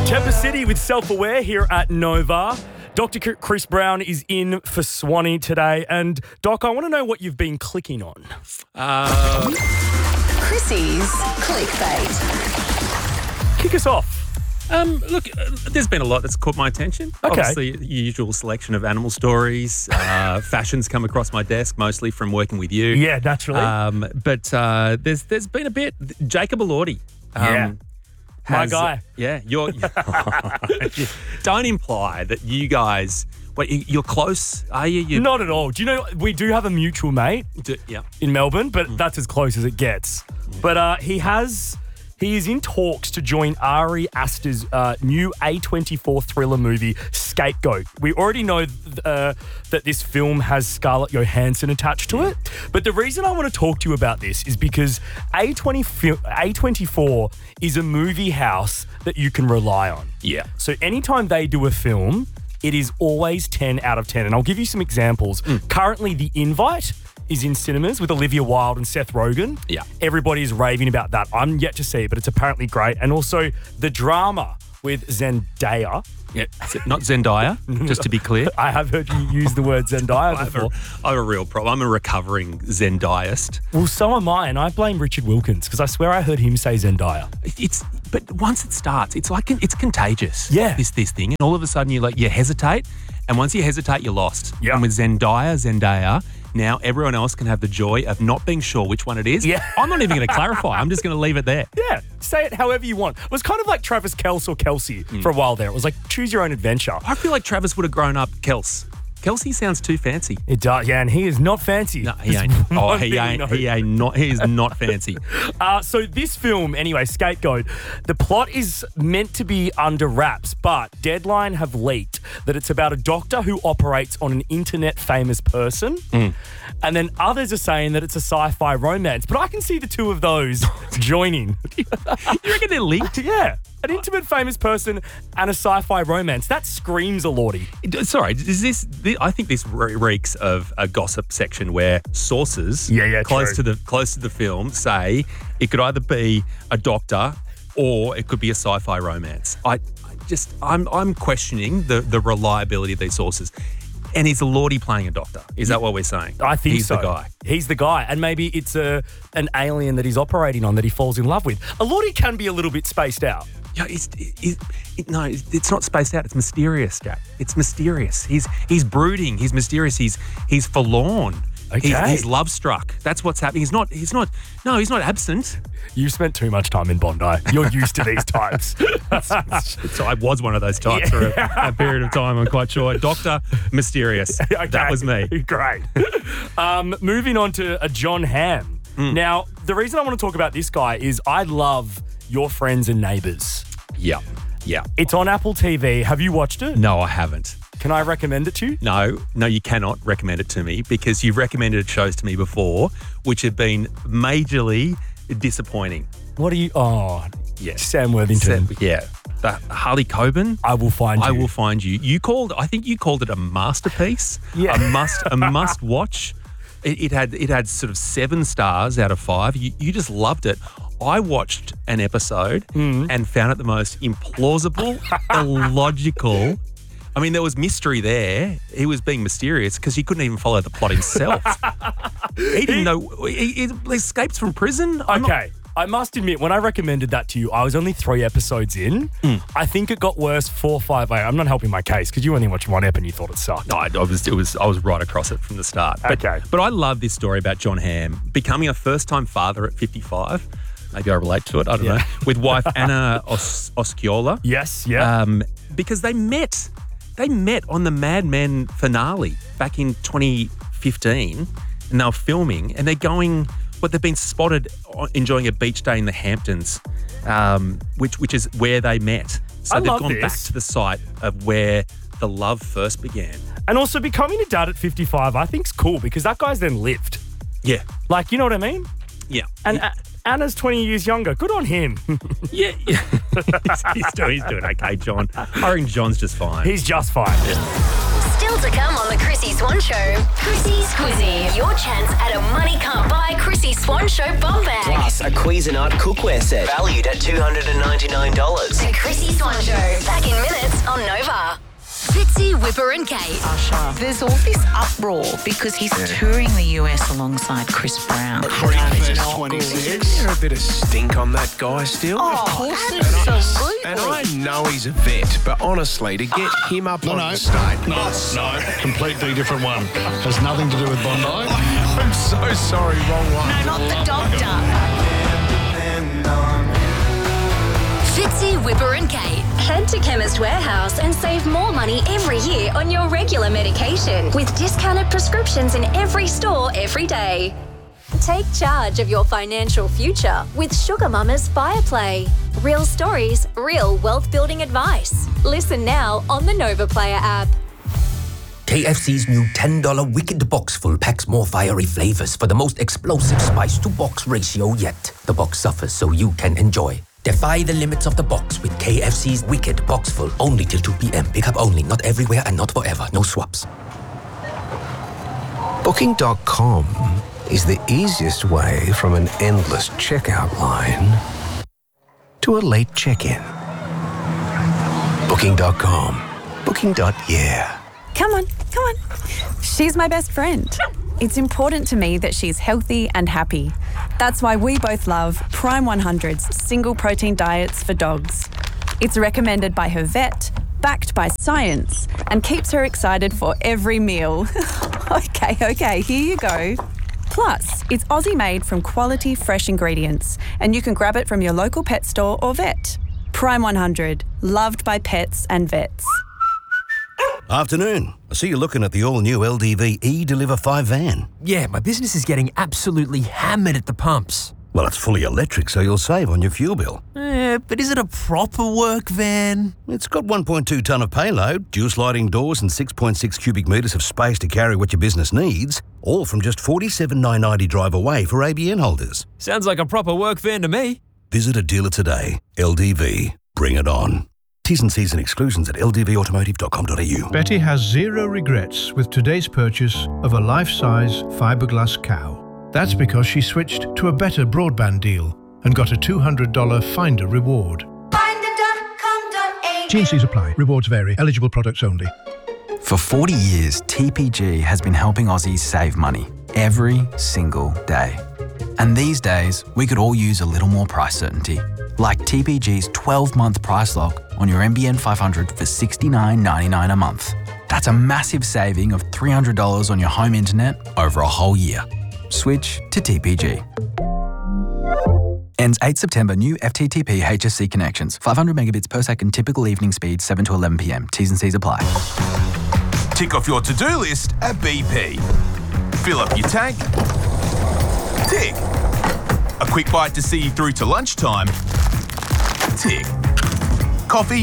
Tempest City with Self-Aware here at Nova. Dr. Chris Brown is in for Swanee today. And, Doc, I want to know what you've been clicking on. Chrissy's clickbait. Kick us off. Look, there's been a lot that's caught my attention. Okay. Obviously, the usual selection of animal stories. Fashions come across my desk, mostly from working with you. Yeah, naturally. But there's been a bit. Jacob Elordi. Yeah. My guy. Yeah, you're. Don't imply that you guys. Wait, you're close, are you? Not at all. Do you know, we do have a mutual mate Yeah. in Melbourne, but that's as close as it gets. But he is in talks to join Ari Aster's new A24 thriller movie, Scapegoat. We already know that this film has Scarlett Johansson attached to it. But the reason I want to talk to you about this is because A24 is a movie house that you can rely on. Yeah. So anytime they do a film, it is always 10 out of 10. And I'll give you some examples. Currently, The Invite is in cinemas with Olivia Wilde and Seth Rogen. Yeah. Everybody is raving about that. I'm yet to see it, but it's apparently great. And also The Drama with Zendaya. Yeah. Not Zendaya, just to be clear. I have heard you use the word Zendaya before. I have a real problem. I'm a recovering Zendayist. Well, so am I, and I blame Richard Wilkins because I swear I heard him say Zendaya. But once it starts, it's like it's contagious. Yeah. This thing, and all of a sudden you hesitate, and once you hesitate, you're lost. Yeah. And with Zendaya, now everyone else can have the joy of not being sure which one it is. Yeah. I'm not even going to clarify. I'm just going to leave it there. Yeah, say it however you want. It was kind of like Travis Kelce or Kelsey for a while there. It was like choose your own adventure. I feel like Travis would have grown up Kels. Kelsey sounds too fancy. It does, yeah, and he is not fancy. No, he ain't. Oh, he ain't. He ain't not. He is not fancy. So this film, anyway, Scapegoat, the plot is meant to be under wraps, but Deadline have leaked that it's about a doctor who operates on an internet famous person, and then others are saying that it's a sci-fi romance. But I can see the two of those joining. You reckon they're linked? Yeah. An intimate famous person and a sci-fi romance. That screams Elordi. Sorry, is this? I think this reeks of a gossip section where sources close to the film say it could either be a doctor or it could be a sci-fi romance. I'm questioning the reliability of these sources. And is Elordi playing a doctor? Is that what we're saying? I think he's so. The guy. He's the guy. And maybe it's an alien that he's operating on that he falls in love with. Elordi can be a little bit spaced out. Yeah, no, it's not spaced out. It's mysterious, Jack. It's mysterious. He's brooding. He's mysterious. He's forlorn. Okay. He's love struck. That's what's happening. He's not absent. You've spent too much time in Bondi. You're used to these types. So I was one of those types for a period of time, I'm quite sure. Doctor Mysterious. Okay. That was me. Great. Moving on to a John Hamm. Now, the reason I want to talk about this guy is I love Your Friends and Neighbours. Yeah. It's on Apple TV. Have you watched it? No, I haven't. Can I recommend it to you? No, you cannot recommend it to me because you've recommended shows to me before which have been majorly disappointing. What are you... Oh, Yes. Sam Worthington. Harley Coben. I will find you. I will find you. I think you called it a masterpiece. Yeah. A must watch. It had sort of 7 stars out of 5. You just loved it. I watched an episode and found it the most implausible, illogical. I mean, there was mystery there. He was being mysterious because he couldn't even follow the plot himself. He didn't know. He escapes from prison. I must admit, when I recommended that to you, I was only 3 episodes in. I think it got worse 4 or 5. I'm not helping my case because you only watched 1 ep and you thought it sucked. No, I was right across it from the start. But I love this story about John Hamm becoming a first-time father at 55. Maybe I relate to it. I don't know. With wife Anna Osceola. Yes, yeah. Because they met on the Mad Men finale back in 2015, and they were filming, and they're going. But they've been spotted enjoying a beach day in the Hamptons, which is where they met. So they've gone back to the site of where the love first began. And also becoming a dad at 55, I think is cool because that guy's then lived. Yeah. Like, you know what I mean? Yeah. And Anna's 20 years younger. Good on him. Yeah. he's doing okay, John. I reckon John's just fine. He's just fine. Still to come on the Chrissy Swan Show. Chrissy's Quizzy. Your chance at a money can't buy Chrissy Swan Show bum bag. Plus, a Cuisinart cookware set valued at $299. The Chrissy Swan Show. Back in minutes on Nova. Fitzy, Whipper and Kate. There's all this uproar because he's touring the US alongside Chris Brown. First 26. Is there a bit of stink on that guy still? Of course, absolutely. And I know he's a vet, but honestly, to get him up on the stage... No, completely different one. Has nothing to do with Bondi. I'm so sorry, wrong one. No, not the doctor. Fitzy, Whipper and Kate. Head to Chemist Warehouse and save more money every year on your regular medication with discounted prescriptions in every store every day. Take charge of your financial future with Sugar Mama's Fire Play. Real stories, real wealth-building advice. Listen now on the Nova Player app. KFC's new $10 Wicked Box Full packs more fiery flavors for the most explosive spice-to-box ratio yet. The box suffers so you can enjoy. Defy the limits of the box with KFC's Wicked Box Full. Only till 2 p.m. Pick up only, not everywhere and not forever. No swaps. Booking.com is the easiest way from an endless checkout line to a late check-in. Booking.com. Booking.yeah. Come on. She's my best friend. It's important to me that she's healthy and happy. That's why we both love Prime 100's single protein diets for dogs. It's recommended by her vet, backed by science, and keeps her excited for every meal. Okay, here you go. Plus, it's Aussie-made from quality, fresh ingredients, and you can grab it from your local pet store or vet. Prime 100, loved by pets and vets. Afternoon. I see you're looking at the all-new LDV E-Deliver 5 van. Yeah, my business is getting absolutely hammered at the pumps. Well, it's fully electric, so you'll save on your fuel bill. But is it a proper work van? It's got 1.2 tonne of payload, dual sliding doors and 6.6 cubic metres of space to carry what your business needs, all from just $47,990 drive away for ABN holders. Sounds like a proper work van to me. Visit a dealer today. LDV. Bring it on. T's and C's and exclusions at ldvautomotive.com.au. Betty has zero regrets with today's purchase of a life-size fiberglass cow. That's because she switched to a better broadband deal and got a $200 Finder reward. Finder.com.au. T&Cs apply. Rewards vary. Eligible products only. For 40 years, TPG has been helping Aussies save money every single day. And these days, we could all use a little more price certainty. Like TPG's 12-month price lock on your NBN 500 for $69.99 a month. That's a massive saving of $300 on your home internet over a whole year. Switch to TPG. Ends 8 September. New FTTP HSC connections. 500 megabits per second. Typical evening speed 7 to 11 p.m. T's and C's apply. Tick off your to-do list at BP. Fill up your tank. Tick. A quick bite to see you through to lunchtime. Tick. Coffee.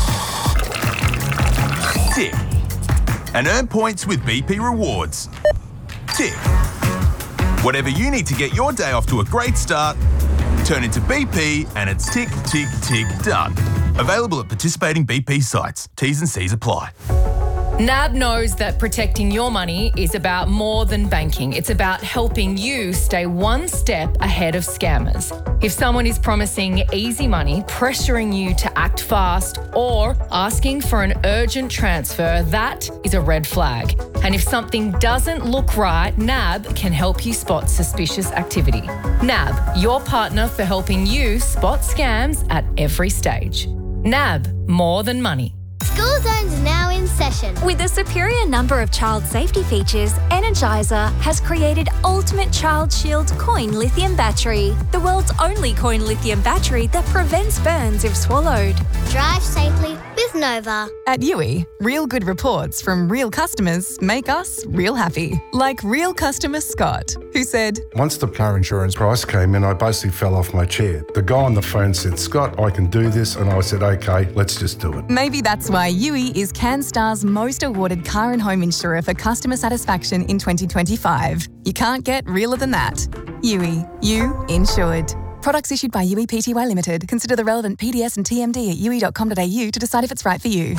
Tick. And earn points with BP Rewards. Tick. Whatever you need to get your day off to a great start, turn into BP and it's tick, tick, tick, done. Available at participating BP sites. T's and C's apply. NAB knows that protecting your money is about more than banking. It's about helping you stay one step ahead of scammers. If someone is promising easy money, pressuring you to act fast, or asking for an urgent transfer, that is a red flag. And if something doesn't look right, NAB can help you spot suspicious activity. NAB, your partner for helping you spot scams at every stage. NAB, more than money. School Zone's now in session. With a superior number of child safety features, Energizer has created Ultimate Child Shield Coin Lithium Battery, the world's only coin lithium battery that prevents burns if swallowed. Drive safely with Nova. At Yui, real good reports from real customers make us real happy. Like real customer Scott, who said, Once the car insurance price came in, I basically fell off my chair. The guy on the phone said, Scott, I can do this. And I said, okay, let's just do it. Maybe that's why Yui is CanStar's most awarded car and home insurer for customer satisfaction in 2025. You can't get realer than that. Yui, you insured. Products issued by Yui Pty Limited. Consider the relevant PDS and TMD at yui.com.au to decide if it's right for you.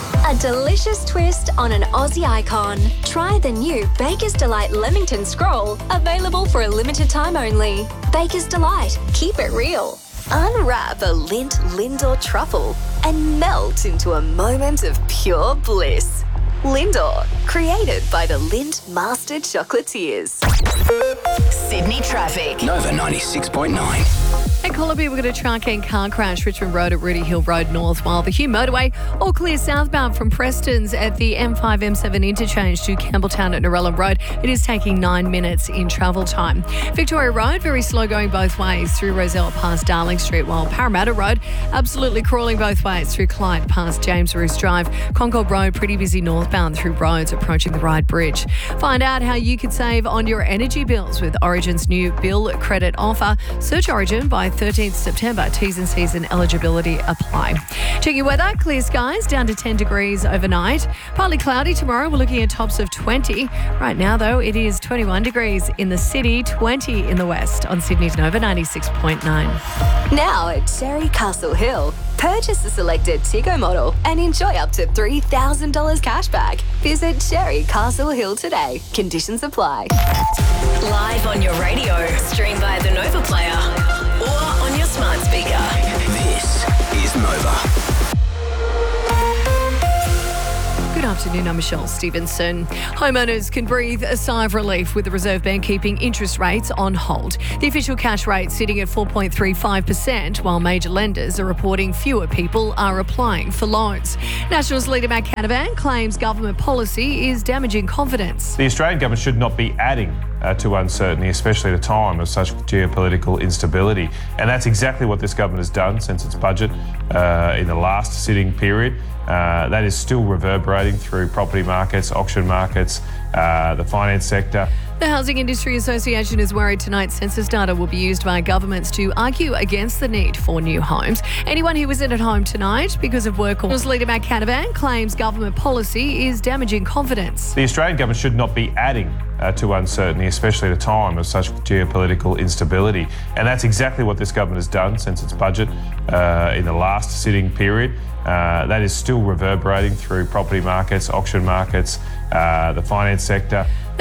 A delicious twist on an Aussie icon. Try the new Baker's Delight Leamington Scroll, available for a limited time only. Baker's Delight, keep it real. Unwrap a Lindt Lindor truffle and melt into a moment of pure bliss. Lindor, created by the Lindt Master Chocolatiers. Sydney traffic. Nova 96.9. At Collaby, we've got a truck and car crash, Richmond Road at Rooty Hill Road North, while the Hume Motorway all clear southbound from Preston's at the M5-M7 interchange to Campbelltown at Narellan Road. It is taking 9 minutes in travel time. Victoria Road, very slow going both ways through Roselle past Darling Street, while Parramatta Road, absolutely crawling both ways through Clyde past James Roos Drive. Concord Road, pretty busy northbound through Rhodes approaching the Ryde Bridge. Find out how you could save on your energy bills with Origin's new bill credit offer. Search Origin by 13th September. T's and C's and eligibility apply. Check your weather. Clear skies down to 10 degrees overnight. Partly cloudy tomorrow. We're looking at tops of 20. Right now, though, it is 21 degrees in the city, 20 in the west on Sydney's Nova 96.9. Now at Sherry Castle Hill. Purchase the selected Tigo model and enjoy up to $3,000 cash back. Visit Sherry Castle Hill today. Conditions apply. Live on your radio, stream via the Nova Player or on your smart speaker. This is Nova. Good afternoon, I'm Michelle Stevenson. Homeowners can breathe a sigh of relief with the Reserve Bank keeping interest rates on hold. The official cash rate sitting at 4.35%, while major lenders are reporting fewer people are applying for loans. Nationals leader Matt Canavan claims government policy is damaging confidence. The Australian government should not be adding to uncertainty, especially at a time of such geopolitical instability. And that's exactly what this government has done since its budget in the last sitting period. That is still reverberating through property markets, auction markets, the finance sector. The Housing Industry Association is worried tonight's census data will be used by governments to argue against the need for new homes. Anyone who isn't at home tonight because of work or leader Matt Canavan claims government policy is damaging confidence. The Australian government should not be adding to uncertainty, especially at a time of such geopolitical instability. And that's exactly what this government has done since its budget in the last sitting period. That is still reverberating through property markets, auction markets, the finance sector.